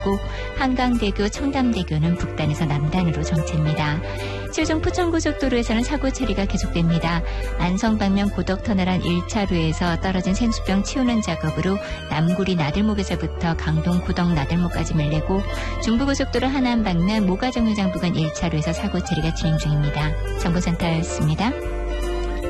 있고 한강대교, 청담대교는 북단에서 남단으로 정체입니다. 최종 포천고속도로에서는 사고 처리가 계속됩니다. 안성 방면 고덕터널 안 1차로에서 떨어진 생수병 치우는 작업으로 남구리 나들목에서부터 강동 고덕 나들목까지 밀리고 중부고속도로 하남 방면 모가정류장 부근 1차로에서 사고 처리가 진행 중입니다. 정보센터였습니다.